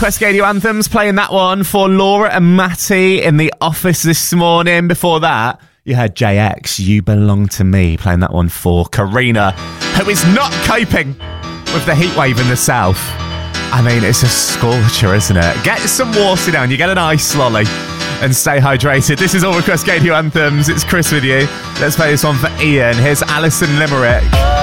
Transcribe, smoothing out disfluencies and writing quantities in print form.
Cascadio Anthems, playing that one for Laura and Matty in the office this morning. Before that, you heard JX, You Belong to Me, playing that one for Karina, who is not coping with the heat wave in the south. I mean, it's a scorcher, isn't it? Get some water down, you get an ice lolly, and stay hydrated. This is all Cascadio Anthems. It's Chris with you. Let's play this one for Ian. Here's Alison Limerick.